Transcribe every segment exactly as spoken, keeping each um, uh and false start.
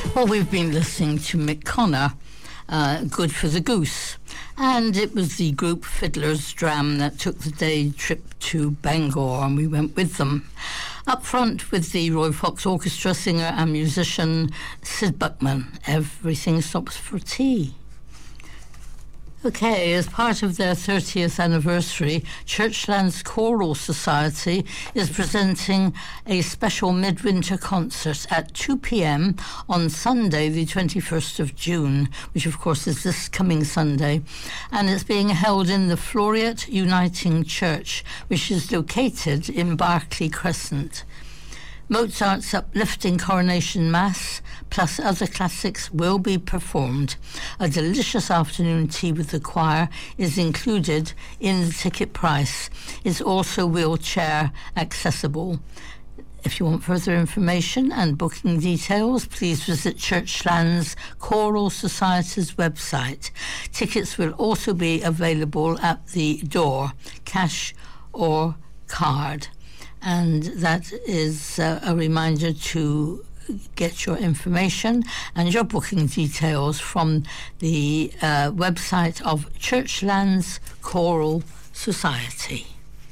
Well, we've been listening to Mick Connor, uh, Good for the Goose. And it was the group Fiddler's Dram that took the day trip to Bangor, and we went with them. Up front with the Roy Fox Orchestra singer and musician Sid Buckman, Everything Stops for Tea. Okay, as part of their thirtieth anniversary, Churchlands Choral Society is presenting a special midwinter concert at two p.m. on Sunday, the twenty-first of June, which of course is this coming Sunday, and it's being held in the Floriat Uniting Church, which is located in Berkeley Crescent. Mozart's uplifting Coronation Mass, plus other classics, will be performed. A delicious afternoon tea with the choir is included in the ticket price. It's also wheelchair accessible. If you want further information and booking details, please visit Churchlands Choral Society's website. Tickets will also be available at the door, cash or card. And that is uh, a reminder to get your information and your booking details from the uh, website of Churchlands Choral Society.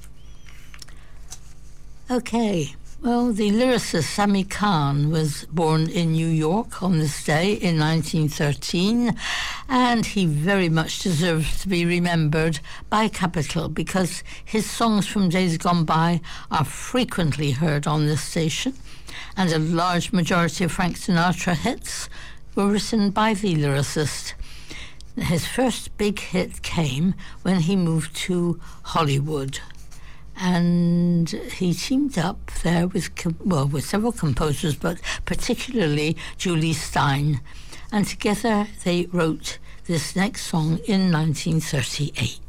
Okay. Well, the lyricist Sammy Kahn was born in New York on this day in nineteen thirteen, and he very much deserves to be remembered by capital because his songs from days gone by are frequently heard on this station, and a large majority of Frank Sinatra hits were written by the lyricist. His first big hit came when he moved to Hollywood. And he teamed up there with, well, with several composers, but particularly Julie Stein. And together they wrote this next song in nineteen thirty-eight.